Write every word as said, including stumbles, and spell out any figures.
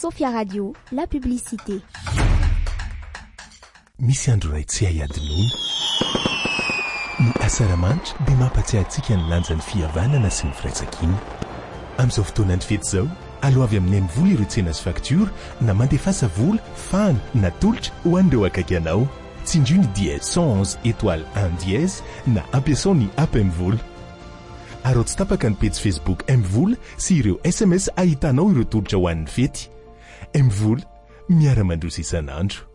Sophia Radio, la publicité. Misy andro ray tsy hay adinoana ny asaramanitra dia mampatsiahy antsika ny lanjan'ny fihavanana sy ny firaisan-kina. Amin'izao fotoanany fety izao, aloha avy amin'ny M-vola ireo tsena sy faktura na mandefasa vola, fana na tolotra ho an'ireo akaiky anao. Tsinjo ny dièse cent onze étoile un dièse na ampiasao ny app M-vola. Arao tsy tapaka ny page Facebook M-vola sy ireo S M S ahitanao ireo tolotra ho an'ny fety. M-vola miara-mandrosa isan'andro.